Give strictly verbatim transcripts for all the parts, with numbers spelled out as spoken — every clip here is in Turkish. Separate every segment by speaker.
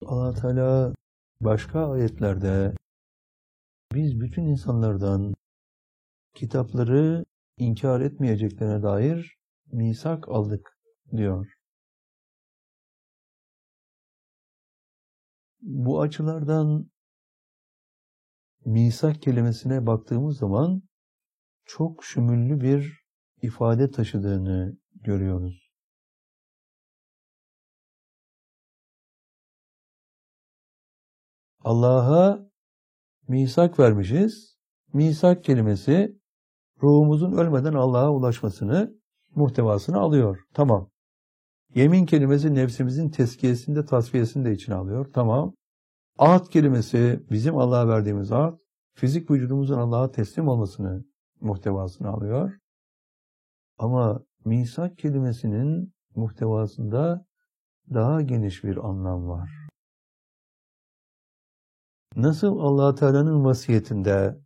Speaker 1: Allah Teala başka ayetlerde biz bütün insanlardan kitapları inkar etmeyeceklerine dair misak aldık diyor. Bu açılardan misak kelimesine baktığımız zaman çok şümüllü bir ifade taşıdığını görüyoruz. Allah'a misak vermişiz. Misak kelimesi ruhumuzun ölmeden Allah'a ulaşmasını, muhtevasını alıyor. Tamam. Yemin kelimesi nefsimizin tezkiyesinde, tasfiyesini de içine alıyor. Tamam. Ahd kelimesi bizim Allah'a verdiğimiz ahd, fizik vücudumuzun Allah'a teslim olmasını, muhtevasını alıyor. Ama misak kelimesinin muhtevasında daha geniş bir anlam var. Nasıl Allah Teala'nın vasiyetinde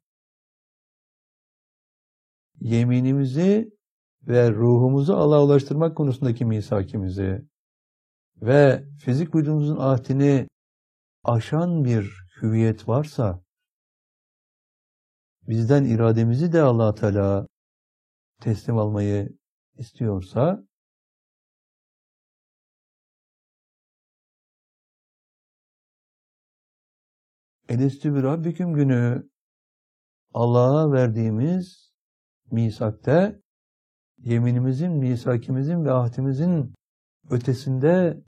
Speaker 1: yeminimizi ve ruhumuzu Allah'a ulaştırmak konusundaki misakimizi ve fizik vücudumuzun ahdini aşan bir hüviyet varsa, bizden irademizi de Allah Teala teslim almayı istiyorsa, Elestü bi Rabbiküm günü Allah'a verdiğimiz misakta, yeminimizin, misakimizin ve ahdimizin ötesinde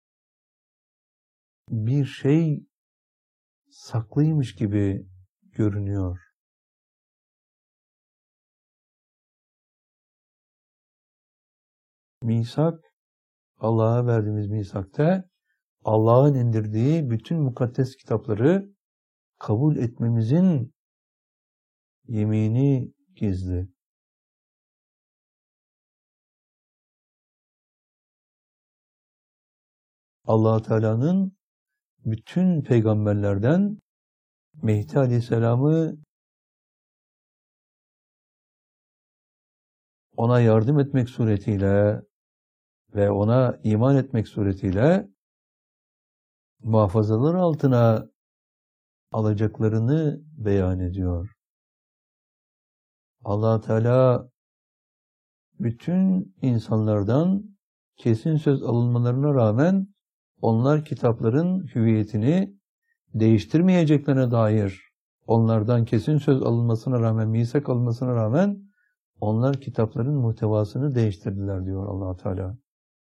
Speaker 1: bir şey saklıymış gibi görünüyor. Misak, Allah'a verdiğimiz misakta, Allah'ın indirdiği bütün mukaddes kitapları kabul etmemizin yemini gizli. Allah Teala'nın bütün peygamberlerden Mehdi Aleyhisselam'ı ona yardım etmek suretiyle ve ona iman etmek suretiyle muhafazalar altına alacaklarını beyan ediyor. Allah Teala bütün insanlardan kesin söz alınmalarına rağmen onlar kitapların hüviyetini değiştirmeyeceklerine dair, onlardan kesin söz alınmasına rağmen, misak alınmasına rağmen onlar kitapların muhtevasını değiştirdiler diyor Allah Teala.